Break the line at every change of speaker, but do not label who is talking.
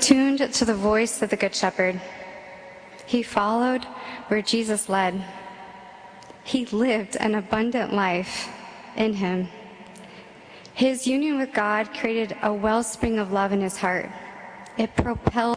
tuned to the voice of the Good Shepherd. He followed where Jesus led. He lived an abundant life in him. His union with God created a wellspring of love in his heart. It propelled